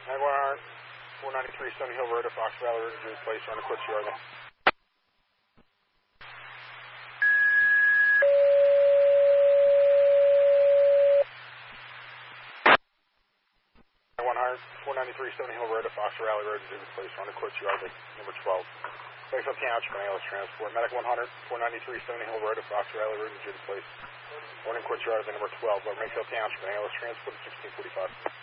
Jaguar 493 Stony Hill Road to Fox Valley Road to Judy Place, on the Quits Yard. 493 Stony Hill Road to Fox Valley Road to Judy Place, on the Quits Yard, number 12. Bakersfield Township and ALS Transport. Medic 100, 493 Stony Hill Road to Fox Valley Road to Judy Place, on the Quits Yard, number 12. Bakersfield Township and ALS Transport at 1645.